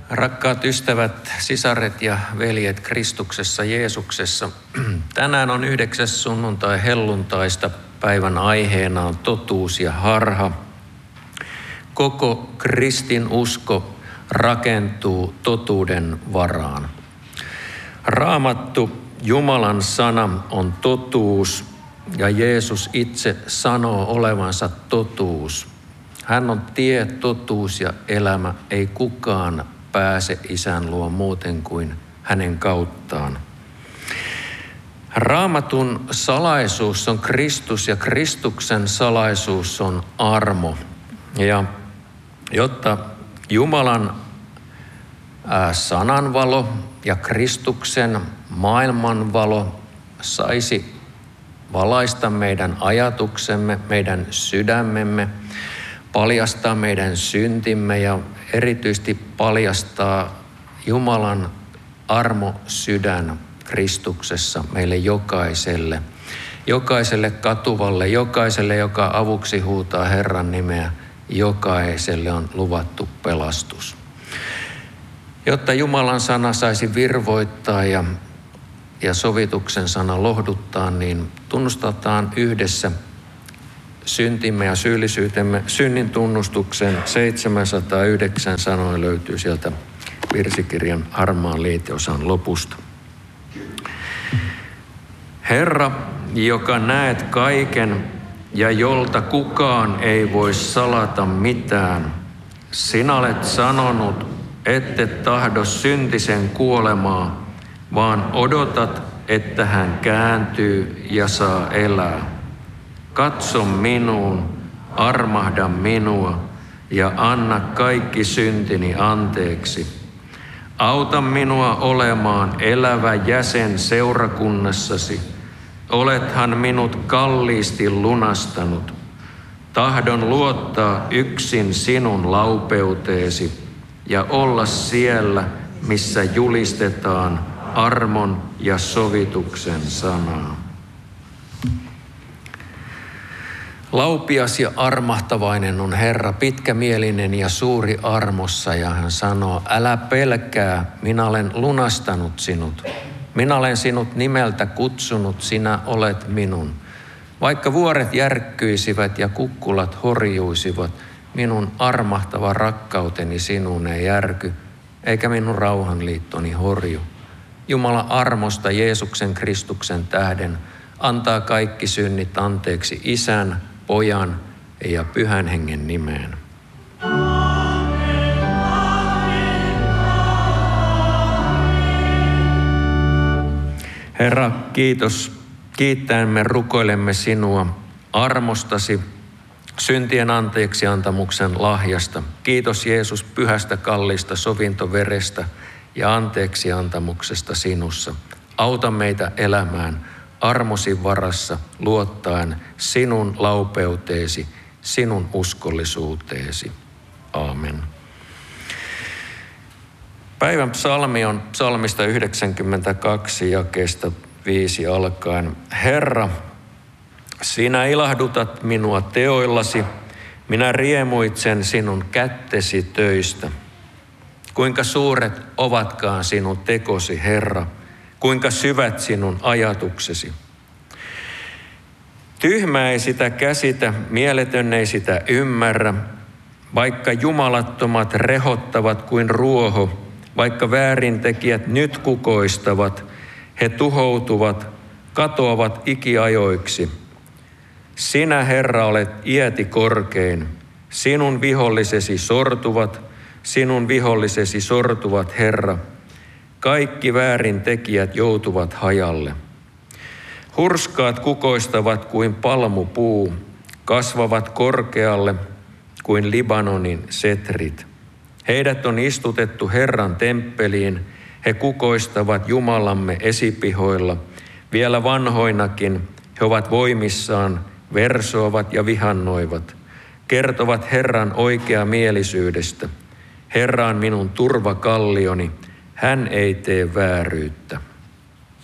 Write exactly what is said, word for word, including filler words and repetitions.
Rakkaat ystävät, sisaret ja veljet Kristuksessa Jeesuksessa. Tänään on yhdeksäs sunnuntai helluntaista. Päivän aiheena on totuus ja harha. Koko kristin usko rakentuu totuuden varaan. Raamattu, Jumalan sana, on totuus ja Jeesus itse sanoo olevansa totuus. Hän on tie, totuus ja elämä. Ei kukaan pääse Isän luo muuten kuin hänen kauttaan. Raamatun salaisuus on Kristus ja Kristuksen salaisuus on armo. Ja jotta Jumalan sananvalo ja Kristuksen maailmanvalo saisi valaista meidän ajatuksemme, meidän sydämemme, paljastaa meidän syntimme ja erityisesti paljastaa Jumalan armo sydän Kristuksessa meille jokaiselle. Jokaiselle katuvalle, jokaiselle, joka avuksi huutaa Herran nimeä, jokaiselle on luvattu pelastus. Jotta Jumalan sana saisi virvoittaa ja, ja sovituksen sana lohduttaa, niin tunnustetaan yhdessä syntimme ja syyllisyytemme. Synnin tunnustuksen seitsemänsataayhdeksän sanoin löytyy sieltä virsikirjan harmaan liiteosan lopusta. Herra, joka näet kaiken ja jolta kukaan ei voi salata mitään, sinä olet sanonut, ette tahdo syntisen kuolemaa, vaan odotat, että hän kääntyy ja saa elää. Katso minuun, armahda minua ja anna kaikki syntini anteeksi. Auta minua olemaan elävä jäsen seurakunnassasi. Olethan minut kalliisti lunastanut. Tahdon luottaa yksin sinun laupeuteesi ja olla siellä, missä julistetaan armon ja sovituksen sanaa. Laupias ja armahtavainen on Herra, pitkämielinen ja suuri armossa, ja hän sanoo, älä pelkää, minä olen lunastanut sinut. Minä olen sinut nimeltä kutsunut, sinä olet minun. Vaikka vuoret järkkyisivät ja kukkulat horjuisivat, minun armahtava rakkauteni sinuun ei järky, eikä minun rauhanliittoni horju. Jumala armosta Jeesuksen Kristuksen tähden antaa kaikki synnit anteeksi Isän, Pojan ja Pyhän Hengen nimeen. Herra, kiitos. Kiittäen me rukoilemme sinua armostasi, syntien anteeksi antamuksen lahjasta. Kiitos Jeesus pyhästä kallista sovintoverestä ja anteeksi antamuksesta sinussa. Auta meitä elämään armosi varassa luottaen sinun laupeuteesi, sinun uskollisuuteesi. Aamen. Päivän psalmi on psalmista yhdeksänkymmentäkaksi jakeesta viisi alkaen. Herra, sinä ilahdutat minua teoillasi, minä riemuitsen sinun kättesi töistä. Kuinka suuret ovatkaan sinun tekosi, Herra, kuinka syvät sinun ajatuksesi. Tyhmä ei sitä käsitä, mieletön ei sitä ymmärrä, vaikka jumalattomat rehottavat kuin ruoho, vaikka väärintekijät nyt kukoistavat, he tuhoutuvat, katoavat ikiajoiksi. Sinä, Herra, olet iäti korkein, sinun vihollisesi sortuvat, sinun vihollisesi sortuvat, Herra. Kaikki väärintekijät joutuvat hajalle. Hurskaat kukoistavat kuin palmupuu, kasvavat korkealle kuin Libanonin setrit. Heidät on istutettu Herran temppeliin, he kukoistavat Jumalamme esipihoilla. Vielä vanhoinakin he ovat voimissaan, versoavat ja vihannoivat. Kertovat Herran oikeamielisyydestä. Herra on minun turvakallioni, hän ei tee vääryyttä.